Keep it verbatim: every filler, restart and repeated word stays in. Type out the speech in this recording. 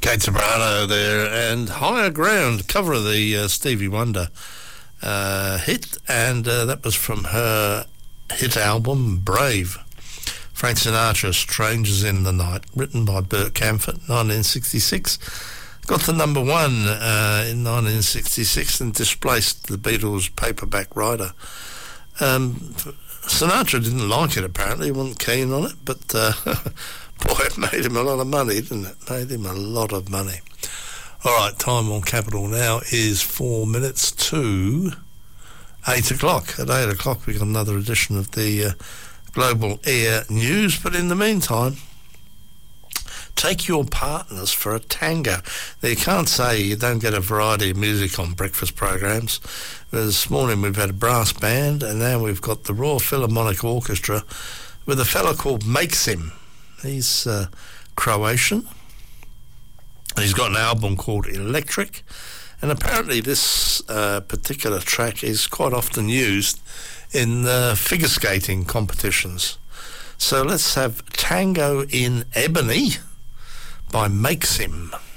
Kate Soprano there, and Higher Ground, cover of the uh, Stevie Wonder uh, hit, and uh, that was from her hit album Brave. Frank Sinatra, Strangers in the Night, written by Burt Camford, nineteen sixty-six. Got to number one uh, in nineteen sixty-six and displaced the Beatles' Paperback Writer. Um, Sinatra didn't like it, apparently. He wasn't keen on it, but uh, boy, it made him a lot of money, didn't it? Made him a lot of money. All right, time on Capital now is four minutes to eight o'clock. At eight o'clock, we've got another edition of the uh, Global Air News, but in the meantime, take your partners for a tango. Now, you can't say you don't get a variety of music on breakfast programs. This morning we've had a brass band, and now we've got the Royal Philharmonic Orchestra with a fella called Maksim. He's uh, Croatian. He's got an album called Electric, and apparently this uh, particular track is quite often used in uh, figure skating competitions. So let's have Tango in Ebony by Maksim.